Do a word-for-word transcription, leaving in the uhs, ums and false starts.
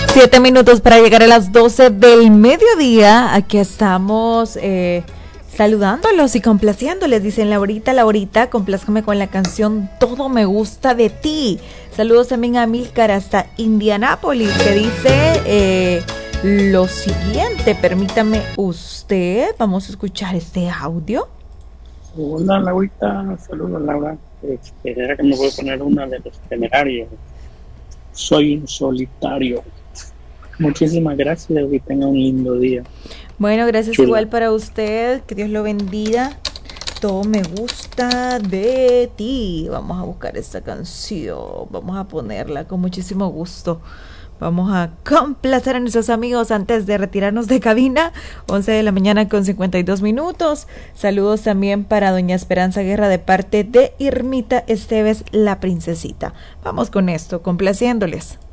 Siete minutos para llegar a las doce del mediodía. Aquí estamos eh, saludándolos y complaciéndoles. Dicen Laurita, Laurita, complázcame con la canción Todo me gusta de ti. Saludos también a Milcar hasta Indianápolis, que dice eh, lo siguiente. Permítame usted, vamos a escuchar este audio. Hola Laurita, saludos Laura. Este, era que me voy a poner una de los Temerarios. Soy un solitario. Muchísimas gracias y tenga un lindo día. Bueno, gracias. Chula. Igual para usted, que Dios lo bendiga. Todo me gusta de ti. Vamos a buscar esta canción, vamos a ponerla con muchísimo gusto. Vamos a complacer a nuestros amigos antes de retirarnos de cabina. once de la mañana con cincuenta y dos minutos. Saludos también para doña Esperanza Guerra de parte de Irmita Esteves, la princesita. Vamos con esto, complaciéndoles.